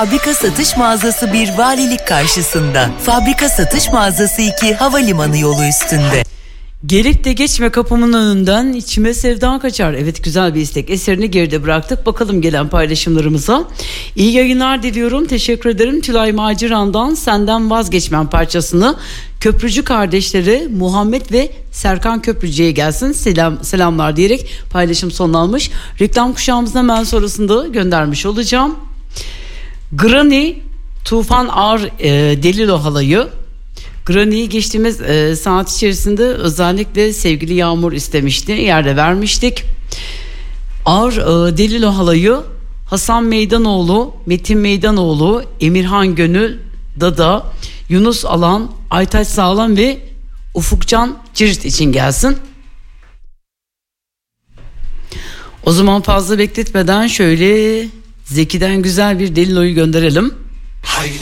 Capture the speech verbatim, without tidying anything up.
Fabrika satış mağazası bir valilik karşısında. Fabrika satış mağazası iki havalimanı yolu üstünde. Gelip de geçme kapımın önünden, içime sevdan kaçar. Evet, güzel bir istek. Eserini geride bıraktık. Bakalım gelen paylaşımlarımıza. İyi yayınlar diliyorum. Teşekkür ederim. Tülay Maciran'dan Senden Vazgeçmem parçasını Köprücü kardeşleri Muhammed ve Serkan Köprücü'ye gelsin. Selam, selamlar diyerek paylaşım sonlanmış. Reklam kuşağımızın hemen sonrasında göndermiş olacağım. Granny Tufan Ağır e, Delilo halayı. Granny'yi geçtiğimiz e, saat içerisinde özellikle sevgili Yağmur istemişti. Yerde vermiştik. Ağır e, Delilo halayı Hasan Meydanoğlu, Metin Meydanoğlu, Emirhan Gönül, Dada, Yunus Alan, Aytaç Sağlam ve Ufukcan Cirit için gelsin. O zaman fazla bekletmeden şöyle Zeki'den güzel bir Delilo'yu gönderelim. Haydi.